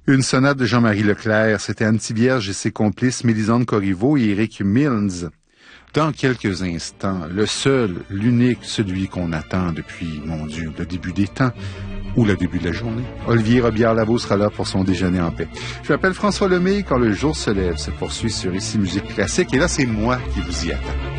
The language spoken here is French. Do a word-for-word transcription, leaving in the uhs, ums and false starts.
Une sonate de Jean-Marie Leclerc, c'était Anne Thivierge et ses complices Mélisande Corriveau et Éric Mills. Dans quelques instants, le seul, l'unique, celui qu'on attend depuis, mon Dieu, le début des temps, ou le début de la journée. Olivier Robillard-Lavaux sera là pour son déjeuner en paix. Je m'appelle François Lemay. Quand le jour se lève, se poursuit sur Ici Musique Classique. Et là, c'est moi qui vous y attends.